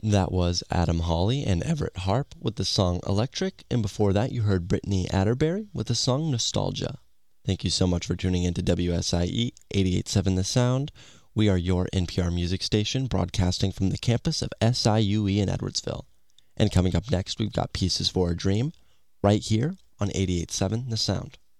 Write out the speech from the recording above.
That was Adam Hawley and Everett Harp with the song Electric, and before that you heard Brittany Atterbury with the song Nostalgia. Thank you so much for tuning in to WSIE 88.7 The Sound. We are your NPR music station broadcasting from the campus of SIUE in Edwardsville. And coming up next, we've got Pieces for a Dream right here on 88.7 The Sound.